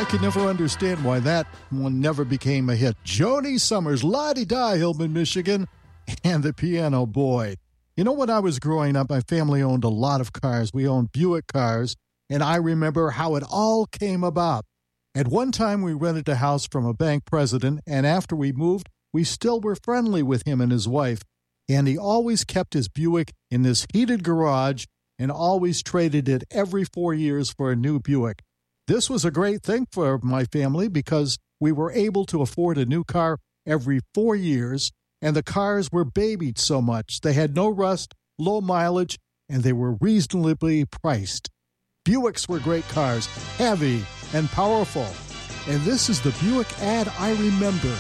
I could never understand why that one never became a hit. Joni Summers, La-Di-Da, Hillman, Michigan, and the Piano Boy. You know, when I was growing up, my family owned a lot of cars. We owned Buick cars, and I remember how it all came about. At one time, we rented a house from a bank president, and after we moved, we still were friendly with him and his wife. And he always kept his Buick in this heated garage and always traded it every 4 years for a new Buick. This was a great thing for my family because we were able to afford a new car every 4 years, and the cars were babied so much. They had no rust, low mileage, and they were reasonably priced. Buicks were great cars, heavy and powerful. And this is the Buick ad I remember.